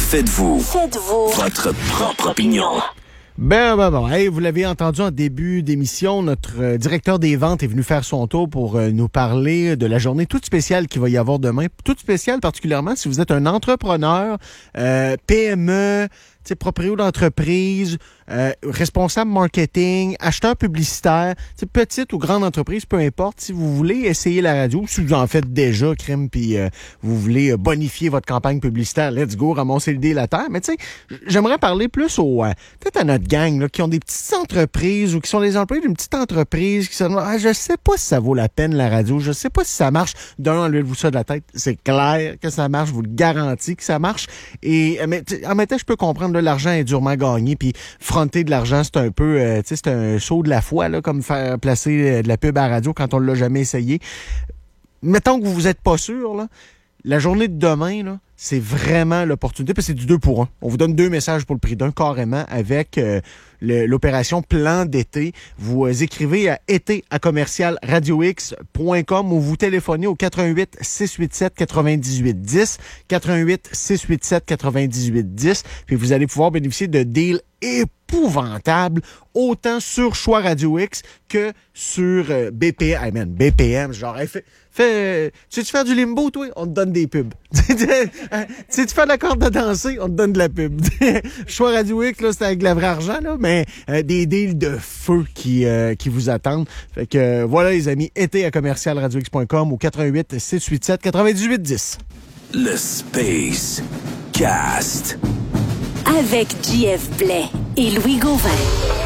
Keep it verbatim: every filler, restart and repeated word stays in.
Faites-vous. Faites-vous. Votre propre opinion. Ben, ben, bon. Hey, vous l'avez entendu en début d'émission, notre euh, directeur des ventes est venu faire son tour pour euh, nous parler de la journée toute spéciale qu'il va y avoir demain. Toute spéciale particulièrement si vous êtes un entrepreneur, euh, P M E, propriétaire d'entreprise, euh, responsable marketing, acheteur publicitaire, petite ou grande entreprise, peu importe. Si vous voulez essayer la radio, si vous en faites déjà, crème, puis euh, vous voulez bonifier votre campagne publicitaire, let's go, ramasser le dé la terre. Mais tu sais, j'aimerais parler plus aux, euh, peut-être à notre gang là, qui ont des petites entreprises ou qui sont des employés d'une petite entreprise qui se demandent, ah, je sais pas si ça vaut la peine la radio, je sais pas si ça marche. D'un, enlevez-vous ça de la tête, c'est clair que ça marche, je vous le garantis que ça marche. Et mais en même temps, je peux comprendre là, l'argent est durement gagné, puis fronter de l'argent, c'est un peu, euh, tu sais, c'est un saut de la foi, là, comme faire placer de la pub à la radio quand on l'a jamais essayé. Mettons que vous vous êtes pas sûr, là, la journée de demain, là, c'est vraiment l'opportunité, parce que c'est du deux pour un. On vous donne deux messages pour le prix d'un, carrément, avec euh, le, l'opération Plan d'été. Vous euh, écrivez à été à commercial radio x point com ou vous téléphonez au quatre un huit, six huit sept, quatre-vingt-dix-huit dix, quatre un huit, six huit sept, quatre-vingt-dix-huit dix, puis vous allez pouvoir bénéficier de deals épouvantables, autant sur Choix Radio X que sur euh, B P M. Hey man, B P M, genre, hey, fais, fais, tu sais-tu faire du limbo, toi? On te donne des pubs. Tu sais-tu faire de la corde à danser? On te donne de la pub. Choix Radio X, là, c'est avec le vrai argent, là, mais euh, des deals de feu qui, euh, qui vous attendent. Fait que, euh, voilà, les amis, été à commercial radio x point com ou quatre un huit, six huit sept, quatre-vingt-dix-huit dix. Le Space Cast. Avec J F Blais et Louis Gauvin.